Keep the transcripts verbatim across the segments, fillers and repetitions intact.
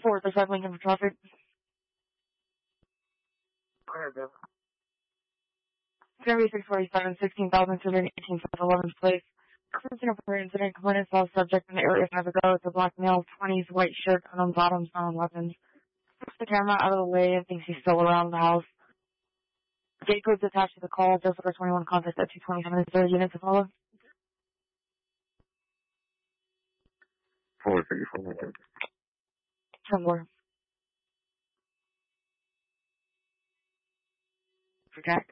four thirty-five Lincoln for traffic. Gary six forty-seven, sixteen thousand two hundred eighteen South eleventh Place. Considering for incident, complainant saw subject in the area five ago. It's a black male, twenties, white shirt, unknown bottoms, unknown weapons. Puts the camera out of the way and thinks he's still around the house. Gate code's attached to the call. Just for twenty-one contact at two twenty-seven. Is there a unit to follow? four thirty-four. ten more. Okay.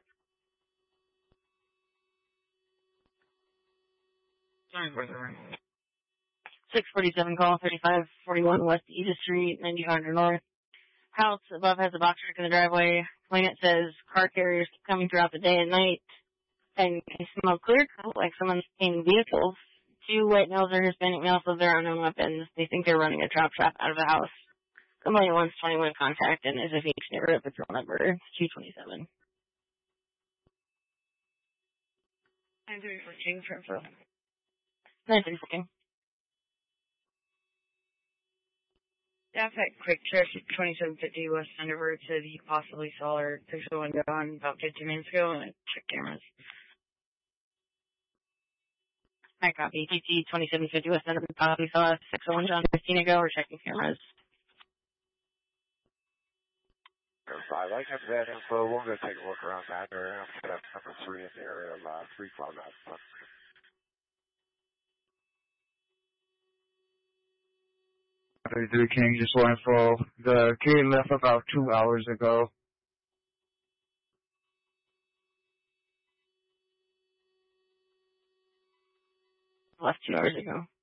Sorry for the six forty-seven call, thirty-five forty-one West Edith Street, ninety hundred North. House above has a box truck in the driveway. Complainant says car carriers keep coming throughout the day and night. And they smell clear coat like someone's in vehicles. Two white males are Hispanic males with their unknown weapons. They think they're running a trap trap out of the house. Complainant wants twenty-one contact and is a Phoenix neighborhood patrol number two twenty-seven. nine three for King transfer. nine three for King. Staff at Quick Trip twenty-seven fifty West Thunderbird said he possibly saw her pixel window on about fifteen minutes ago and check cameras. I copy. T T twenty-seven fifty West Thunderbird possibly saw a pixel window on fifteen ago. We're checking cameras. Five, I have that info. We're going to take a look around that area. I'm set up number three in the area of uh, three twelve. thirty-three King, just one info. The kid left about two hours ago. Left two hours ago.